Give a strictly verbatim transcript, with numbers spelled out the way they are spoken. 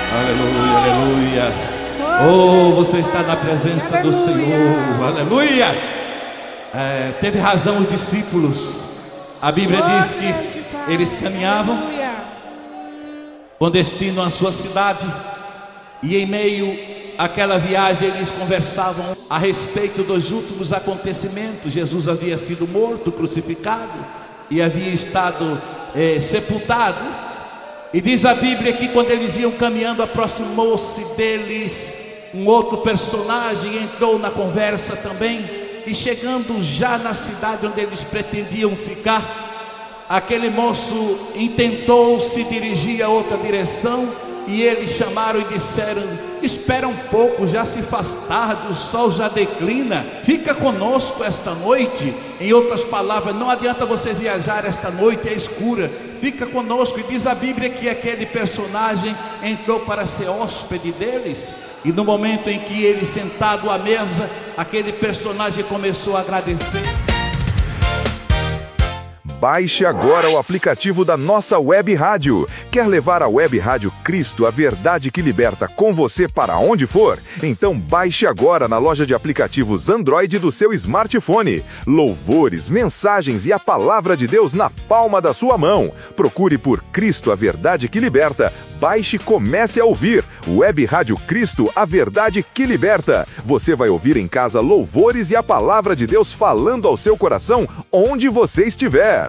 Aleluia, aleluia. Oh, você está na presença do Senhor. Aleluia. É, teve razão os discípulos. A Bíblia diz que eles caminhavam com destino à sua cidade, e em meio àquela viagem eles conversavam a respeito dos últimos acontecimentos. Jesus havia sido morto, crucificado, e havia estado é, sepultado. E diz a Bíblia que quando eles iam caminhando, aproximou-se deles um outro personagem, entrou na conversa também. E chegando já na cidade onde eles pretendiam ficar, aquele moço intentou se dirigir a outra direção, e eles chamaram e disseram: espera um pouco, já se faz tarde, o sol já declina, fica conosco esta noite. Em outras palavras, não adianta você viajar esta noite, é escura, fica conosco. E diz a Bíblia que aquele personagem entrou para ser hóspede deles. E no momento em que ele sentado à mesa, aquele personagem começou a agradecer. Baixe agora o aplicativo da nossa web rádio. Quer levar a web rádio Cristo, a verdade que liberta, com você para onde for? Então baixe agora na loja de aplicativos Android do seu smartphone. Louvores, mensagens e a palavra de Deus na palma da sua mão. Procure por Cristo, a verdade que liberta. Baixe e comece a ouvir. Web Rádio Cristo, a verdade que liberta. Você vai ouvir em casa louvores e a palavra de Deus falando ao seu coração onde você estiver.